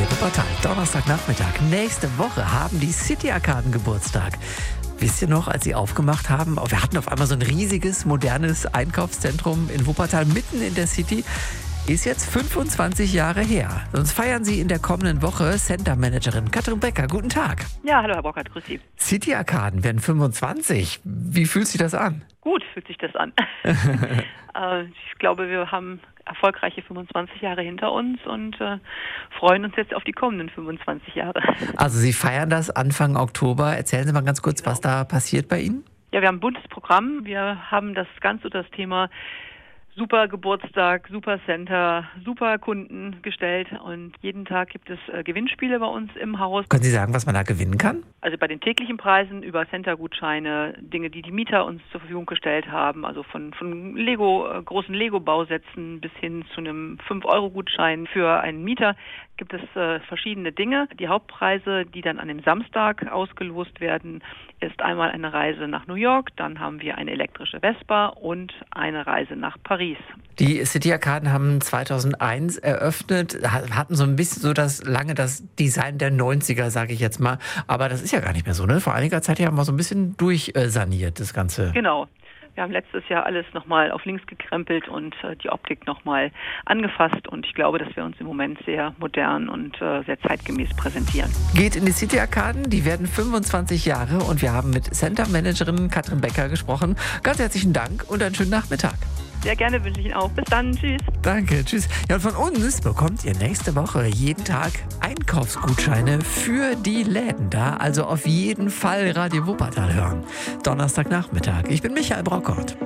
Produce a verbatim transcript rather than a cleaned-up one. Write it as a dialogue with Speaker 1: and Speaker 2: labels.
Speaker 1: Radio Wuppertal. Donnerstagnachmittag. Nächste Woche haben die City-Arkaden Geburtstag. Wisst ihr noch, als sie aufgemacht haben? Wir hatten auf einmal so ein riesiges, modernes Einkaufszentrum in Wuppertal, mitten in der City. Ist jetzt fünfundzwanzig Jahre her. Sonst feiern Sie in der kommenden Woche. Center-Managerin Katrin Becker, guten Tag.
Speaker 2: Ja, hallo Herr Brockert, grüß Sie.
Speaker 1: City-Arkaden werden fünfundzwanzig. Wie fühlt sich das an?
Speaker 2: Gut fühlt sich das an. äh, ich glaube, wir haben erfolgreiche fünfundzwanzig Jahre hinter uns und äh, freuen uns jetzt auf die kommenden fünfundzwanzig Jahre.
Speaker 1: Also Sie feiern das Anfang Oktober. Erzählen Sie mal ganz kurz, genau, was da passiert bei Ihnen?
Speaker 2: Ja, wir haben ein buntes Programm. Wir haben das Ganze das Thema Super Geburtstag, Super Center, super Kunden gestellt und jeden Tag gibt es äh, Gewinnspiele bei uns im Haus.
Speaker 1: Können Sie sagen, was man da gewinnen kann?
Speaker 2: Also bei den täglichen Preisen über Center-Gutscheine, Dinge, die die Mieter uns zur Verfügung gestellt haben, also von, von Lego, äh, großen Lego-Bausätzen bis hin zu einem fünf Euro Gutschein für einen Mieter gibt es äh, verschiedene Dinge. Die Hauptpreise, die dann an dem Samstag ausgelost werden, ist einmal eine Reise nach New York, dann haben wir eine elektrische Vespa und eine Reise nach Paris.
Speaker 1: Die City-Arkaden haben zweitausendeins eröffnet, hatten so ein bisschen so das lange das Design der neunziger, sage ich jetzt mal. Aber das ist ja gar nicht mehr so, ne? Vor einiger Zeit haben wir so ein bisschen durchsaniert, das Ganze.
Speaker 2: Genau. Wir haben letztes Jahr alles nochmal auf links gekrempelt und äh, die Optik nochmal angefasst. Und ich glaube, dass wir uns im Moment sehr modern und äh, sehr zeitgemäß präsentieren.
Speaker 1: Geht in die City-Arkaden, die werden fünfundzwanzig Jahre und wir haben mit Center-Managerin Katrin Becker gesprochen. Ganz herzlichen Dank und einen schönen Nachmittag.
Speaker 2: Sehr gerne, wünsche ich Ihnen auch. Bis dann, tschüss.
Speaker 1: Danke, tschüss. Ja, und von uns bekommt ihr nächste Woche jeden Tag Einkaufsgutscheine für die Läden da. Also auf jeden Fall Radio Wuppertal hören. Donnerstagnachmittag. Ich bin Michael Brockert.